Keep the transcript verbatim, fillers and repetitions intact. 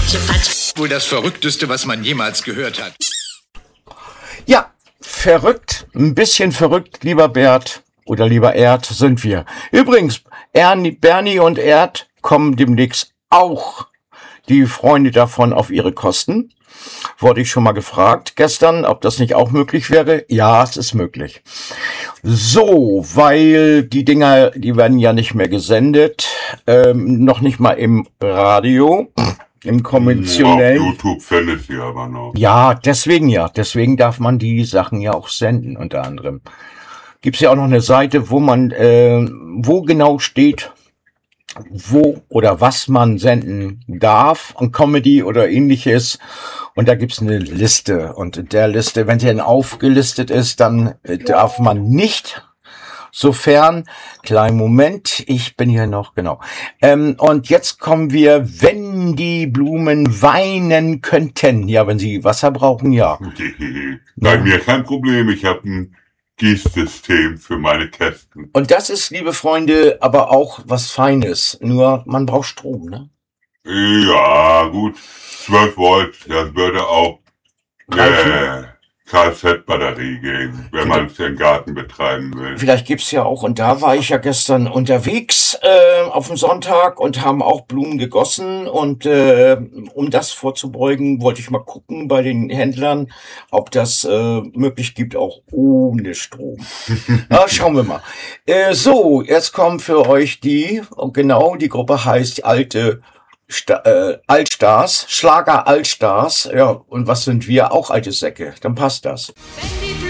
Wohl das Verrückteste, was man jemals gehört hat. Ja, verrückt, ein bisschen verrückt, lieber Bert oder lieber Erd, sind wir. Übrigens, Ernie, Bernie und Erd kommen demnächst auch, die Freunde davon, auf ihre Kosten. Wurde ich schon mal gefragt gestern, ob das nicht auch möglich wäre. Ja, es ist möglich. So, weil die Dinger, die werden ja nicht mehr gesendet, ähm, noch nicht mal im Radio, im konventionellen. Auf YouTube findet sie aber noch. Ja, deswegen ja, deswegen darf man die Sachen ja auch senden, unter anderem. Gibt's ja auch noch eine Seite, wo man, äh, wo genau steht, wo oder was man senden darf, an Comedy oder ähnliches. Und da gibt's eine Liste. Und in der Liste, wenn sie dann aufgelistet ist, dann äh, darf man nicht, sofern, kleinen Moment, ich bin hier noch, genau. Ähm, und jetzt kommen wir, wenn die Blumen weinen könnten. Ja, wenn sie Wasser brauchen, ja. Bei Ja. mir kein Problem, ich habe ein Gießsystem für meine Kästen. Und das ist, liebe Freunde, aber auch was Feines. Nur, man braucht Strom, ne? Ja, gut, zwölf Volt, das würde auch äh, Kfz-Batterie gehen, wenn man es im Garten betreiben will. Vielleicht gibt's ja auch, und da war ich ja gestern unterwegs äh, auf dem Sonntag und haben auch Blumen gegossen. Und äh, um das vorzubeugen, wollte ich mal gucken bei den Händlern, ob das äh, möglich gibt, auch ohne Strom. Na, schauen wir mal. Äh, so, jetzt kommen für euch die, oh, genau, die Gruppe heißt Alte Sta äh, Altstars, Schlager Altstars. Ja, und was sind wir? Auch alte Säcke. Dann passt das.